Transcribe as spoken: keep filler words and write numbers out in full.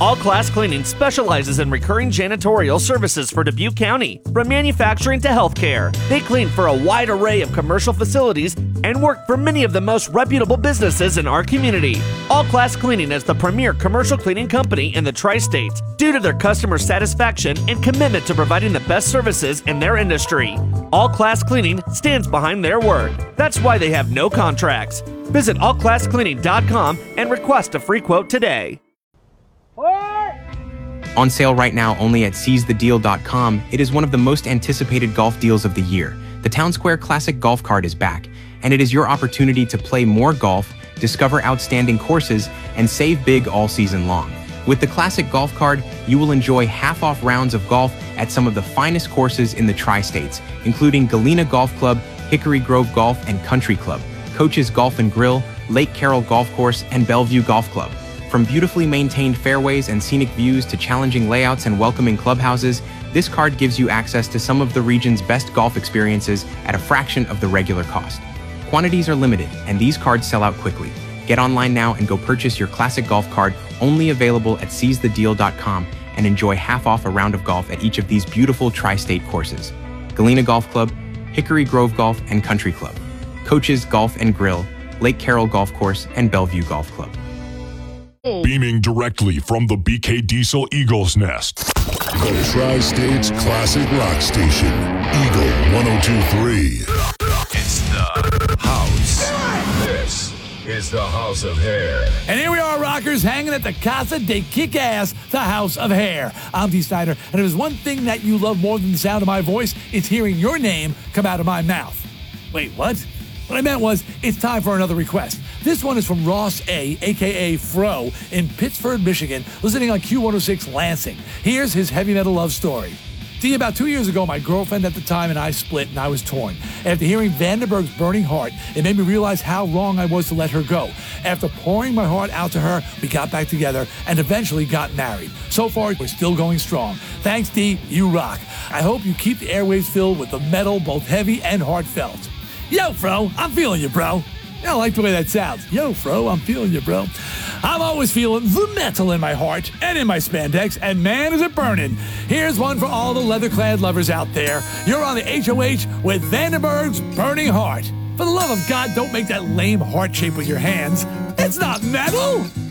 All Class Cleaning specializes in recurring janitorial services for Dubuque County, from manufacturing to healthcare. They clean for a wide array of commercial facilities and work for many of the most reputable businesses in our community. All Class Cleaning is the premier commercial cleaning company in the Tri-States due to their customer satisfaction and commitment to providing the best services in their industry. All Class Cleaning stands behind their word. That's why they have no contracts. Visit all class cleaning dot com and request a free quote today. On sale right now only at seize the deal dot com, it is one of the most anticipated golf deals of the year. The Town Square Classic Golf Card is back, and it is your opportunity to play more golf, discover outstanding courses, and save big all season long. With the Classic Golf Card, you will enjoy half-off rounds of golf at some of the finest courses in the Tri-States, including Galena Golf Club, Hickory Grove Golf and Country Club, Coach's Golf and Grill, Lake Carroll Golf Course, and Bellevue Golf Club. From beautifully maintained fairways and scenic views to challenging layouts and welcoming clubhouses, this card gives you access to some of the region's best golf experiences at a fraction of the regular cost. Quantities are limited, and these cards sell out quickly. Get online now and go purchase your Classic Golf Card, only available at seize the deal dot com, and enjoy half off a round of golf at each of these beautiful tri-state courses: Galena Golf Club, Hickory Grove Golf and Country Club, Coach's Golf and Grill, Lake Carroll Golf Course, and Bellevue Golf Club. Beaming directly from the B K Diesel Eagle's Nest, the Tri-States Classic Rock Station, Eagle one oh two point three. It's the house. This is the House of Hair. And here we are, rockers, hanging at the Casa de Kick-Ass, the House of Hair. I'm Dee Snider, and if there's one thing that you love more than the sound of my voice, it's hearing your name come out of my mouth. Wait, what? What I meant was, it's time for another request. This one is from Ross A, a k a. Fro, in Pittsford, Michigan, listening on Q one oh six Lansing. Here's his heavy metal love story. See, about two years ago, my girlfriend at the time and I split, and I was torn. After hearing Vandenberg's Burning Heart, it made me realize how wrong I was to let her go. After pouring my heart out to her, we got back together and eventually got married. So far, we're still going strong. Thanks, D. You rock. I hope you keep the airwaves filled with the metal, both heavy and heartfelt. Yo, Fro, I'm feeling you, bro. I like the way that sounds. Yo, Fro, I'm feeling you, bro. I'm always feeling the metal in my heart and in my spandex, and man, is it burning. Here's one for all the leather-clad lovers out there. You're on the H O H with Vandenberg's Burning Heart. For the love of God, don't make that lame heart shape with your hands. It's not metal.